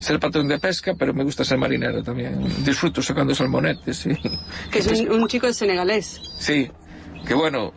ser patrón de pesca, pero me gusta ser marinero también. Disfruto sacando salmonetes, sí. Que es un chico senegalés. Sí, que bueno,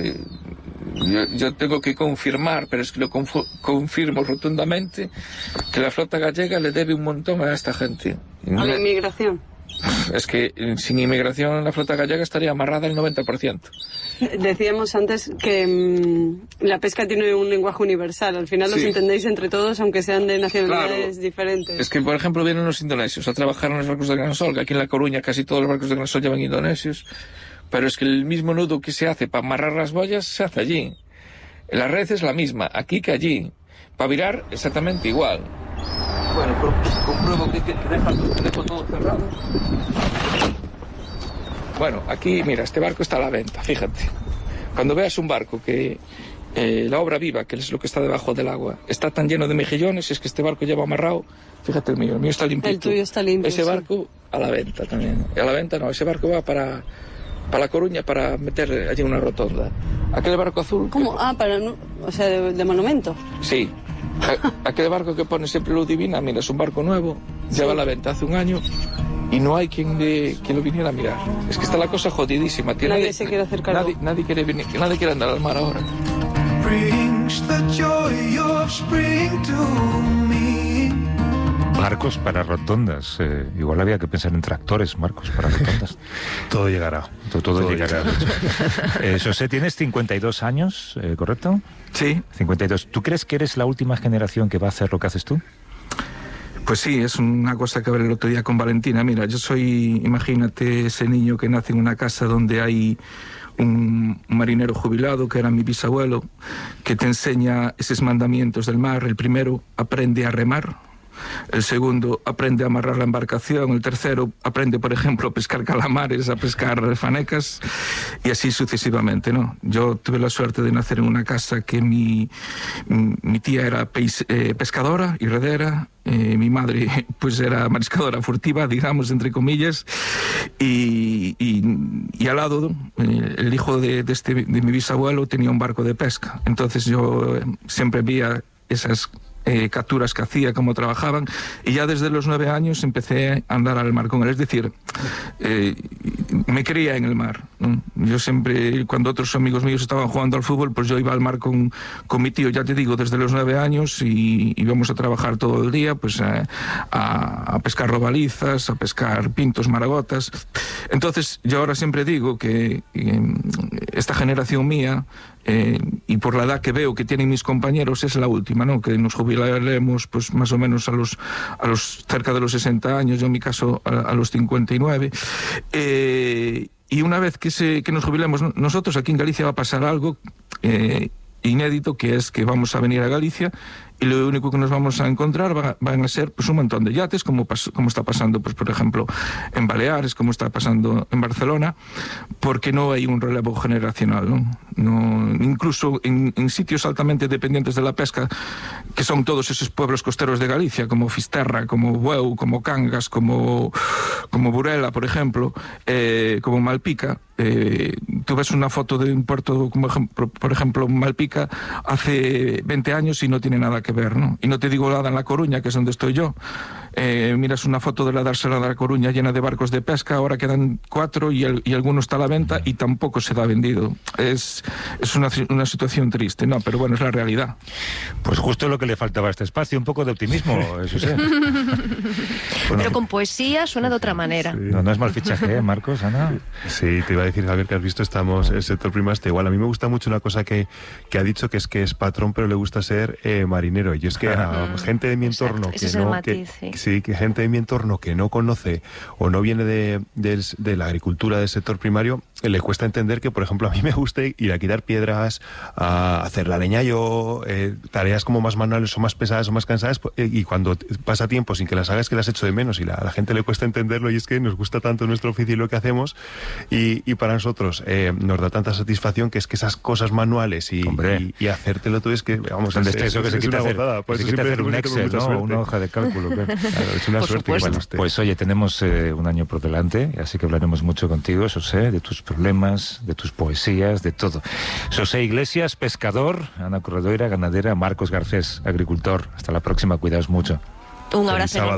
yo tengo que confirmar, pero es que lo confirmo rotundamente, que la flota gallega le debe un montón a esta gente. A la inmigración. Es que sin inmigración la flota gallega estaría amarrada el 90%. Decíamos antes que la pesca tiene un lenguaje universal. Al final los entendéis entre todos, aunque sean de nacionalidades diferentes. Es que, por ejemplo, vienen los indonesios a trabajar en los barcos de Gran Sol, que aquí en La Coruña casi todos los barcos de Gran Sol llevan indonesios. Pero es que el mismo nudo que se hace para amarrar las boyas se hace allí. La red es la misma, aquí que allí. Para virar, exactamente igual. Bueno, compruebo que dejo todo cerrado. Bueno, aquí, mira, este barco está a la venta, fíjate. Cuando veas un barco que la obra viva, que es lo que está debajo del agua, está tan lleno de mejillones, es que este barco lleva amarrado. Fíjate el mío está limpito. El tuyo está limpio. Ese barco a la venta también. A la venta no, ese barco va para La Coruña para meter allí una rotonda. Aquel barco azul... ¿Cómo? O sea, de monumento. Sí. Aquel barco que pone siempre Luz Divina, mira, es un barco nuevo, lleva a la venta hace un año y no hay quien lo viniera a mirar. Es que está la cosa jodidísima. Nadie se quiere acercar. Nadie quiere venir, nadie quiere andar al mar ahora. Barcos para rotondas. Igual había que pensar en tractores, Marcos, para rotondas. Todo llegará. Todo llegará. José, tienes 52 años, ¿correcto? Sí. 52. ¿Tú crees que eres la última generación que va a hacer lo que haces tú? Pues sí, es una cosa que hablé el otro día con Valentina. Mira, yo soy, imagínate, ese niño que nace en una casa donde hay un marinero jubilado, que era mi bisabuelo, que te enseña esos mandamientos del mar. El primero, aprende a remar. El segundo, aprende a amarrar la embarcación. El tercero, aprende, por ejemplo, a pescar calamares, a pescar fanecas, y así sucesivamente, ¿no? Yo tuve la suerte de nacer en una casa que mi tía era pescadora y redera. Mi madre pues era mariscadora furtiva, digamos, entre comillas, y al lado el hijo de mi bisabuelo tenía un barco de pesca. Entonces yo siempre veía esas capturas que hacía, cómo trabajaban, y ya desde los 9 años empecé a andar al mar con él. Es decir, me crié en el mar, ¿no? Yo siempre, cuando otros amigos míos estaban jugando al fútbol, pues yo iba al mar con mi tío, ya te digo, desde los 9 años, y íbamos a trabajar todo el día, pues a pescar robalizas, a pescar pintos, maragotas. Entonces yo ahora siempre digo que esta generación mía, y por la edad que veo que tienen mis compañeros, es la última, ¿no? Que nos jubilaremos pues más o menos a los cerca de los 60 años, yo en mi caso a los 59. Y una vez que nos jubilemos nosotros, aquí en Galicia va a pasar algo inédito, que es que vamos a venir a Galicia y lo único que nos vamos a encontrar van a ser pues un montón de yates, como está pasando, pues por ejemplo en Baleares, como está pasando en Barcelona, porque no hay un relevo generacional, ¿no? Incluso en sitios altamente dependientes de la pesca, que son todos esos pueblos costeros de Galicia, como Fisterra, como Bueu, como Cangas, como Burela, por ejemplo, como Malpica. Tú ves una foto de un puerto como por ejemplo Malpica hace 20 años y no tiene nada que ver, ¿no? Y no te digo nada en La Coruña, que es donde estoy yo. Miras una foto de la dársena de La Coruña llena de barcos de pesca, ahora quedan 4 y alguno está a la venta y tampoco se da vendido. Es una situación triste, ¿no? Pero bueno, es la realidad. Pues justo lo que le faltaba a este espacio, un poco de optimismo, eso sí. Bueno, pero con poesía suena de otra manera. Sí. No es mal fichaje, Marcos, Ana. Sí, te iba a decir, Javier, que has visto, estamos el sector primaste igual. A mí me gusta mucho una cosa que ha dicho, que es patrón, pero le gusta ser marinero. Y es que a gente de mi entorno que gente de mi entorno que no conoce o no viene de la agricultura del sector primario, le cuesta entender que, por ejemplo, a mí me gusta ir a quitar piedras, a hacer la leña yo, tareas como más manuales o más pesadas o más cansadas, y cuando pasa tiempo sin que las hagas, que las echo de menos, y a la gente le cuesta entenderlo, y es que nos gusta tanto nuestro oficio y lo que hacemos, y para nosotros nos da tanta satisfacción, que es que esas cosas manuales y hacértelo tú, es que, vamos, es eso que se quita hacer un Excel, ¿no? Una hoja de cálculo. Claro, es una suerte. Pues oye, tenemos un año por delante, así que hablaremos mucho contigo, José, de tus problemas, de tus poesías, de todo. José Iglesias, pescador; Ana Corredoira, ganadera; Marcos Garcés, agricultor. Hasta la próxima, cuidaos mucho. Un abrazo.